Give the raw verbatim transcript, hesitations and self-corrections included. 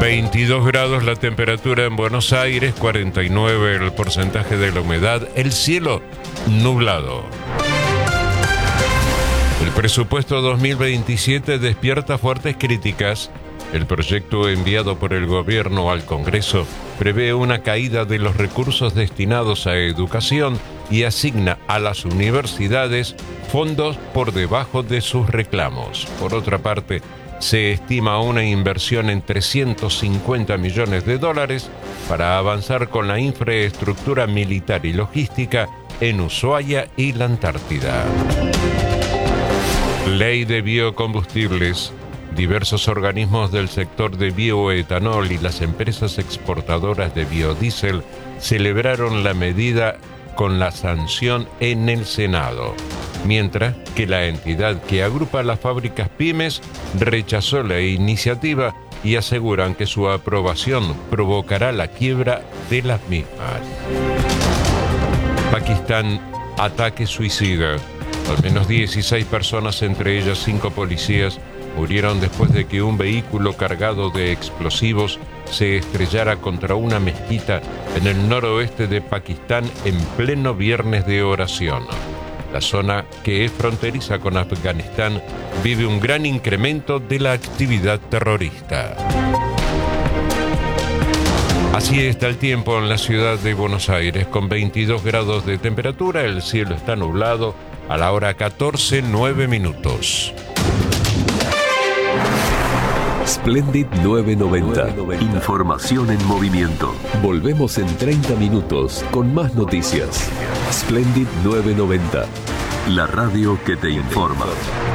veintidós grados la temperatura en Buenos Aires, cuarenta y nueve el porcentaje de la humedad, el cielo nublado. El presupuesto dos mil veintisiete despierta fuertes críticas. El proyecto enviado por el gobierno al Congreso prevé una caída de los recursos destinados a educación y asigna a las universidades fondos por debajo de sus reclamos. Por otra parte, se estima una inversión en trescientos cincuenta millones de dólares para avanzar con la infraestructura militar y logística en Ushuaia y la Antártida. Ley de biocombustibles. Diversos organismos del sector de bioetanol y las empresas exportadoras de biodiesel celebraron la medida con la sanción en el Senado, mientras que la entidad que agrupa las fábricas pymes rechazó la iniciativa y aseguran que su aprobación provocará la quiebra de las mismas. Pakistán, ataque suicida. Al menos dieciséis personas, entre ellas cinco policías, murieron después de que un vehículo cargado de explosivos se estrellara contra una mezquita en el noroeste de Pakistán en pleno viernes de oración. La zona, que es fronteriza con Afganistán, vive un gran incremento de la actividad terrorista. Así está el tiempo en la ciudad de Buenos Aires, con veintidós grados de temperatura, el cielo está nublado a la hora catorce, nueve minutos. Splendid novecientos noventa. Información en movimiento. Volvemos en treinta minutos con más noticias. Splendid novecientos noventa. La radio que te informa.